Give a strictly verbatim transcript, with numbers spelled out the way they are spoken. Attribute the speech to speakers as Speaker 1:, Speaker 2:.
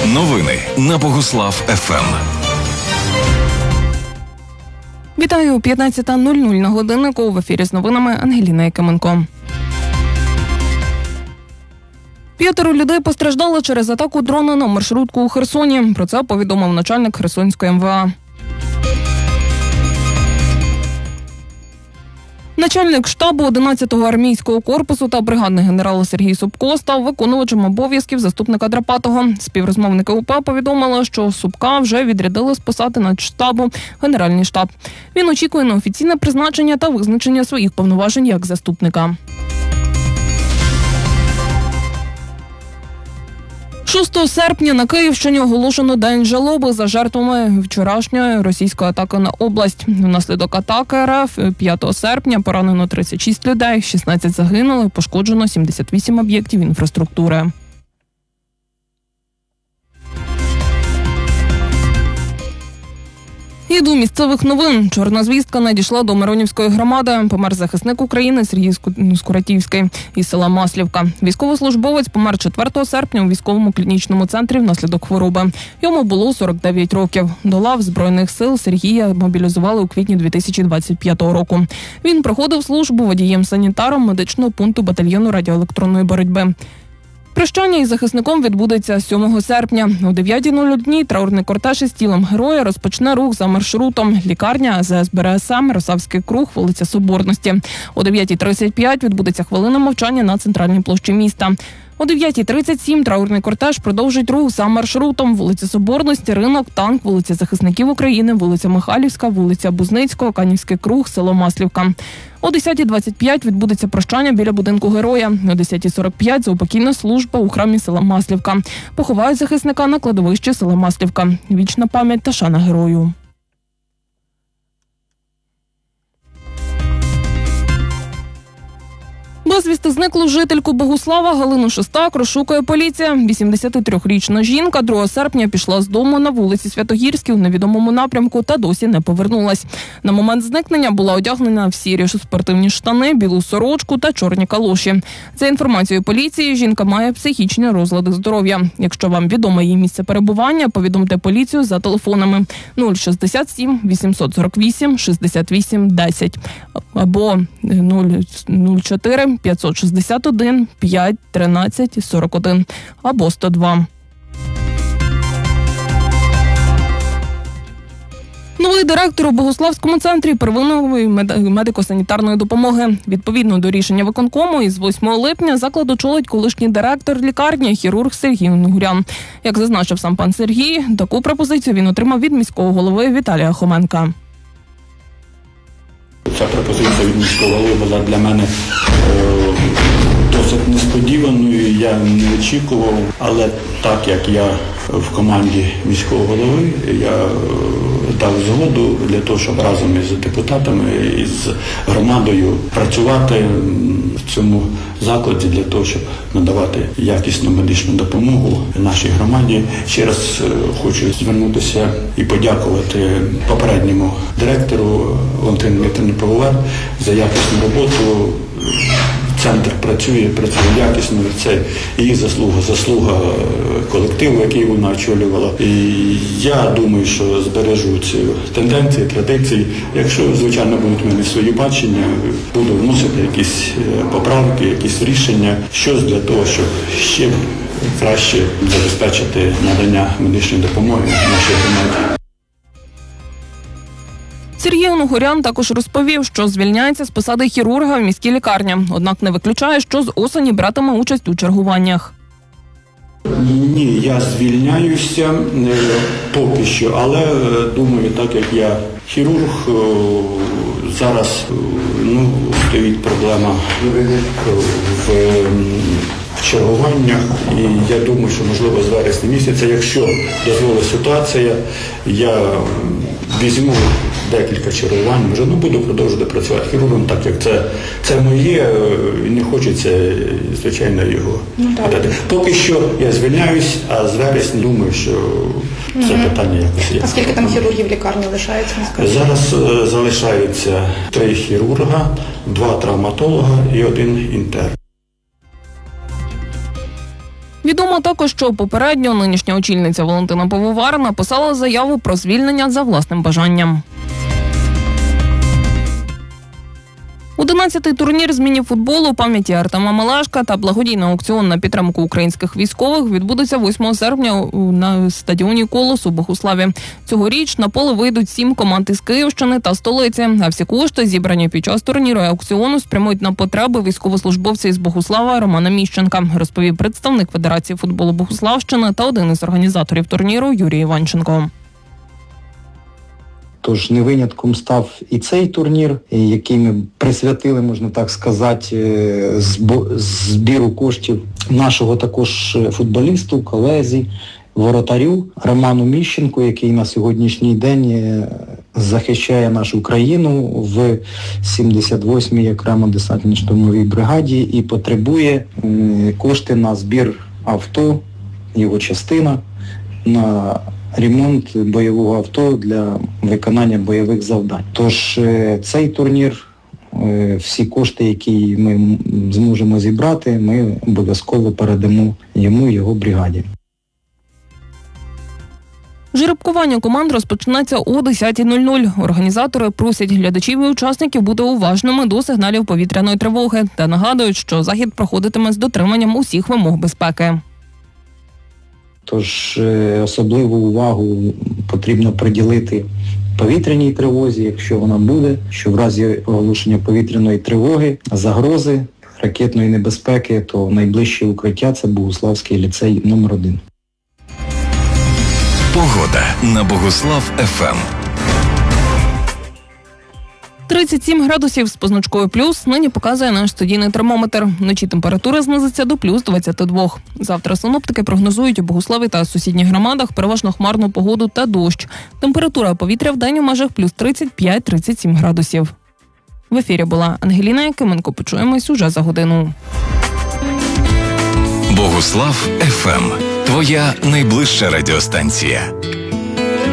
Speaker 1: Новини на Богуслав еф ем.
Speaker 2: Вітаю, п'ятнадцята нуль нуль на годиннику. В ефірі з новинами Ангеліна Якименко. П'ятеро людей постраждали через атаку дрона на маршрутку у Херсоні. Про це повідомив начальник Херсонської ем ве а. Начальник штабу одинадцятого армійського корпусу та бригадний генерал Сергій Собко став виконувачем обов'язків заступника Драпатого. Співрозмовники УПА повідомили, що Собка вже відрядили з посади начштабу Генеральний штаб. Він очікує на офіційне призначення та визначення своїх повноважень як заступника. шостого серпня на Київщині оголошено день жалоби за жертвами вчорашньої російської атаки на область. Внаслідок атаки ер еф п'ятого серпня поранено тридцять шість людей, шістнадцять загинули, пошкоджено сімдесят вісім об'єктів інфраструктури. І до місцевих новин. Чорна звістка надійшла до Миронівської громади. Помер захисник України Сергій Скуратівський із села Маслівка. Військовослужбовець помер четвертого серпня у військовому клінічному центрі внаслідок хвороби. Йому було сорок дев'ять років. До лав Збройних сил Сергія мобілізували у квітні дві тисячі двадцять п'ятого року. Він проходив службу водієм-санітаром медичного пункту батальйону радіоелектронної боротьби. Прощання із захисником відбудеться сьомого серпня. О дев'ятій нуль одній траурний кортеж із тілом героя розпочне рух за маршрутом. Лікарня, зе ес бе ер ес ем, Росавський круг, вулиця Соборності. О дев'ятій тридцять п'ять відбудеться хвилина мовчання на центральній площі міста. О дев'ятій тридцять сім траурний кортеж продовжить рух за маршрутом. Вулиця Соборності, Ринок, Танк, вулиця Захисників України, вулиця Михайлівська, вулиця Бузницького, Канівський круг, село Маслівка. О десятій двадцять п'ять відбудеться прощання біля будинку героя. О десятій сорок п'ять заупокійна служба у храмі села Маслівка. Поховають захисника на кладовищі села Маслівка. Вічна пам'ять та шана герою. Безвісти зниклу жительку Богуслава Галину Шестак розшукує поліція. вісімдесятитрирічна жінка другого серпня пішла з дому на вулиці Святогірській у невідомому напрямку та досі не повернулась. На момент зникнення була одягнена в сірі спортивні штани, білу сорочку та чорні калоші. За інформацією поліції, жінка має психічні розлади здоров'я. Якщо вам відомо її місце перебування, повідомте поліцію за телефонами нуль шістдесят сім вісімсот сорок вісім шістдесят вісім десять або нуль чотири п'ятсот шістдесят один п'ять тринадцять сорок один або сто два. Новий директор у Богуславському центрі первинної медико-санітарної допомоги. Відповідно до рішення виконкому, із восьмого липня заклад очолить колишній директор лікарні, хірург Сергій Унгурян. Як зазначив сам пан Сергій, таку пропозицію він отримав від міського голови Віталія Хоменка.
Speaker 3: Ця пропозиція від міського голови була для мене е, досить несподіваною, я не очікував, але так як я в команді міського голови, я е, дав згоду для того, щоб разом із депутатами, із громадою працювати в цьому закладі для того, щоб надавати якісну медичну допомогу нашій громаді. Ще раз хочу звернутися і подякувати попередньому директору Валентині Дмитрівні Павловар за якісну роботу. Центр працює, працює якісно, це її заслуга, заслуга колективу, який вона очолювала. І я думаю, що збережу ці тенденції, традиції. Якщо, звичайно, будуть в мене свої бачення, буду вносити якісь поправки, якісь рішення, щось для того, щоб ще краще забезпечити надання медичної допомоги нашій громаді.
Speaker 2: Сергій Унгурян також розповів, що звільняється з посади хірурга в міській лікарні. Однак не виключає, що з осені братиме участь у чергуваннях.
Speaker 3: Ні, я звільняюся поки що, але думаю, так як я хірург, зараз ну, стоїть проблема в, в чергуваннях. І я думаю, що можливо з вересня місяця, якщо дозволить ситуація, я візьму декілька чергувань, може, ну, буду продовжувати працювати хірургом, так як це, це моє, і не хочеться, звичайно, його подати. Поки що я звільняюсь, а з вересня думаю, що це угу. питання якось є.
Speaker 4: А скільки там хірургів в лікарні лишається?
Speaker 3: Зараз е, залишається три хірурга, два травматолога і один інтерн.
Speaker 2: Відомо також, що попередньо нинішня очільниця Валентина Пивовар написала заяву про звільнення за власним бажанням. одинадцятий турнір з міні-футболу пам'яті Артема Мелешка та благодійний аукціон на підтримку українських військових відбудуться восьмого серпня на стадіоні «Колос» у Богуславі. Цьогоріч на поле вийдуть сім команд із Київщини та столиці, а всі кошти, зібрані під час турніру і аукціону, спрямують на потреби військовослужбовця із Богуслава Романа Міщенка, розповів представник Федерації футболу Богуславщини та один із організаторів турніру Юрій Іванченко.
Speaker 5: Тож не винятком став і цей турнір, який ми присвятили, можна так сказати, збіру коштів нашого також футболісту, колезі, воротарю Роману Міщенку, який на сьогоднішній день захищає нашу країну в сімдесят восьмій окремо десантно-штурмовій бригаді і потребує кошти на збір авто, його частина, на ремонт бойового авто для виконання бойових завдань. Тож цей турнір, всі кошти, які ми зможемо зібрати, ми обов'язково передамо йому і його бригаді.
Speaker 2: Жеребкування команд розпочнеться о десятій нуль нуль. Організатори просять глядачів і учасників бути уважними до сигналів повітряної тривоги та нагадують, що захід проходитиме з дотриманням усіх вимог безпеки.
Speaker 5: Тож особливу увагу потрібно приділити повітряній тривозі, якщо вона буде, що в разі оголошення повітряної тривоги, загрози, ракетної небезпеки, то найближче укриття – це Богуславський ліцей номер один.
Speaker 1: Погода на Богуслав еф ем.
Speaker 2: тридцять сім градусів з позначкою плюс нині показує наш студійний термометр. Вночі температура знизиться до плюс двадцять два. Завтра синоптики прогнозують у Богуславі та сусідніх громадах переважно хмарну погоду та дощ. Температура повітря в день у межах плюс тридцять п'ять - тридцять сім градусів. В ефірі була Ангеліна Якименко. Почуємось уже за годину.
Speaker 1: Богуслав еф ем. Твоя найближча радіостанція.